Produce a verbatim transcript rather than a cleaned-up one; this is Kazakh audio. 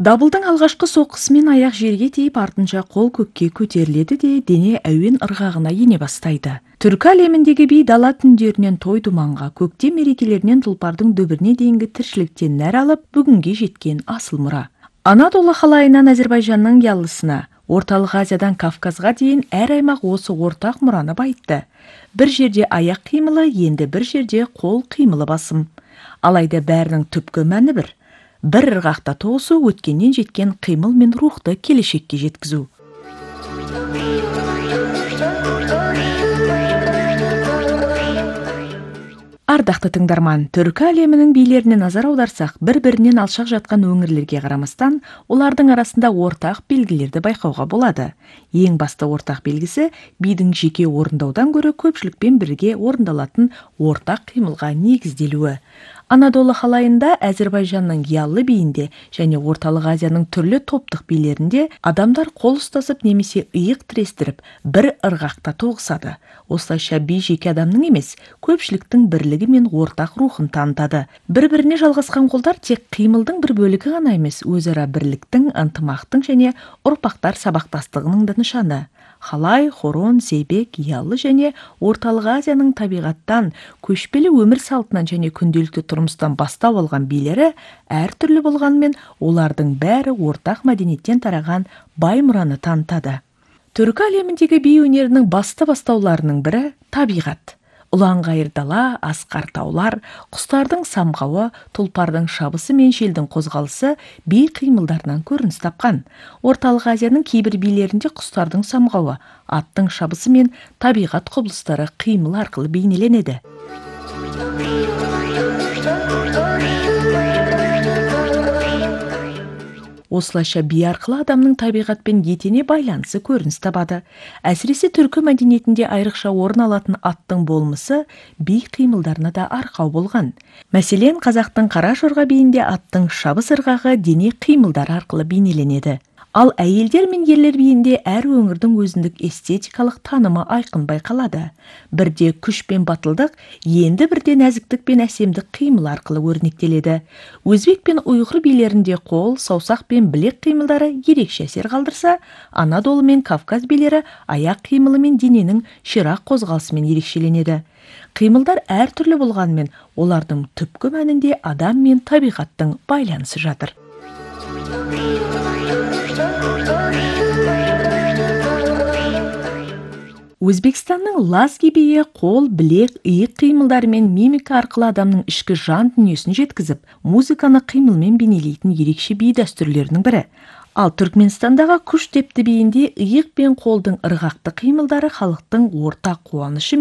Дабылдың алғашқы соққысымен аяқ жерге тиіп, артынша қол көкке көтеріледі де дене әуен ырғағына ене бастайды. Түркі әлеміндегі би дала түндерінен той думанға, көктем мерекелерінен тұлпардың дүбіріне дейінгі тіршіліктен нәр алып, бүгінге жеткен асыл мұра. Анадолы халайынан Әзербайжанның яллысына, Орталық Азиядан Кавказға дейін әр аймақ осы ортақ мұраны байытты. Бір жерде аяқ қимылы, енді бір жерде қол қимылы басым. Алайда бәрінің түпкі мәні бір. Бір ырғақта тоғысу, өткеннен жеткен қимыл мен рухты келешекке жеткізу. Ардақты тыңдарман, түркі әлемінің билеріне назар аударсақ, бір-бірінен алшақ жатқан өңірлерге қарамастан, олардың арасында ортақ белгілерді байқауға болады. Ең басты ортақ белгісі бидің жеке орындаудан гөрі көпшілікпен бірге орындалатын ортақ қимылға негізделуі. Анадолы халайында, Әзербайжанның яллы биінде және Орталық Азияның түрлі топтық билерінде адамдар қол ұстасып немесе иық тірестіріп, бір ырғақта тоғысады. Осылайша би жеке адамның емес, көпшіліктің бірлігі мен ортақ рухын танытады. Бір-біріне жалғасқан қолдар тек қимылдың бір бөлігі ғана емес, өзара бірліктің, ынтымақтың және ұрпақтар сабақтастығының да нышаны. Халай, хорон, зейбек, яллы және Орталық Азияның табиғаттан, көшпелі өмір салтынан және күнделікті тұрмыстан бастау алған билері әр түрлі болғанымен, олардың бәрі ортақ мәдениеттен тараған бай мұраны танытады. Түркі әлеміндегі би өнерінің басты бастауларының бірі табиғат. Ұланғайыр дала, асқар таулар, құстардың самғауы, тұлпардың шабысы мен желдің қозғалысы би қимылдарынан көрініс тапқан. Орталық Азияның кейбір билерінде құстардың самғауы, аттың шабысы мен табиғат құбылыстары қимыл арқылы бейнеленеді. Осылайша би арқылы адамның табиғатпен етене байланысы көрініс табады. Әсіресе түркі мәдениетінде айрықша орын алатын аттың болмысы би қимылдарына да арқау болған. Мәселен, қазақтың қара жорға биінде аттың шабыс ырғағы дене қимылдары арқылы бейнеленеді. Ал әйелдер мен ерлер биінде әр өңірдің өзіндік эстетикалық танымы айқын байқалады. Бірде күш пен батылдық, енді бірде нәзіктік пен әсемдік қимыл арқылы өрнектеледі. Өзбек пен ұйғыр билерінде қол, саусақ пен білек қимылдары ерекше әсер қалдырса, Анадолы мен Кавказ билері аяқ қимылы мен дененің ширақ қозғалысымен ерекшеленеді. Қимылдар әр түрлі болғанымен, олардың түпкі мәнінде адам мен табиғаттың байланысы жатыр. Өзбекстанның лазги биі қол, білек, иық қимылдары мен мимика арқылы адамның ішкі жан дүниесін жеткізіп, музыканы қимылмен бейнелейтін ерекше би дәстүрлерінің бірі. Ал Түркменстандағы күш депті биінде иық пен қолдың ырғақты қимылдары халықтың ортақ қуанышы